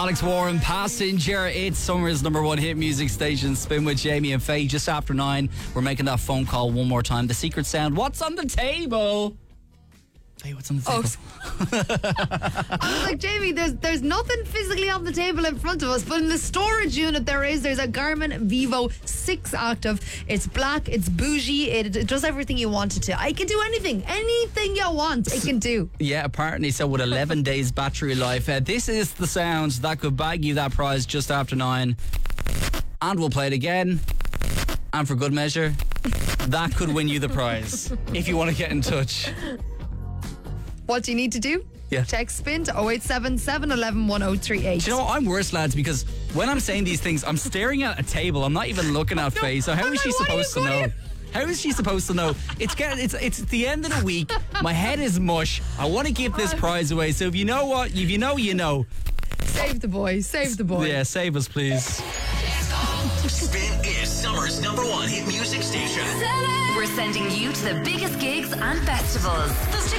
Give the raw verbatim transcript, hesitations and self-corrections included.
Alex Warren, Passenger. It's summer's number one hit music station. Spin with Jamie and Faye just after nine. We're making that phone call one more time. The secret sound. What's on the table? Hey, what's on the table? Oh. I was like, Jamie, there's there's nothing physically on the table in front of us, but in the storage unit there is. There's a Garmin Vivo six Active. It's black, it's bougie, it, it does everything you want it to. I can do anything, anything you want, it can do. Yeah, apparently so, with eleven days battery life. Uh, this is the sound that could bag you that prize just after nine. And we'll play it again. And for good measure, that could win you the prize if you want to get in touch. What do you need to do? Yeah. Text spin to oh eight seven, seven one one, one oh three eight. Do you know what? I'm worse, lads, because when I'm saying these things, I'm staring at a table. I'm not even looking at Faye. So how I'm is she like, what are supposed to you know? going- How is she supposed to know? It's get, it's it's the end of the week. My head is mush. I want to give this prize away. So if you know what, if you know, you know. Save the boy, save the boy. Yeah, save us, please. Spin is summer's number one hit music station. We're sending you to the biggest gigs and festivals.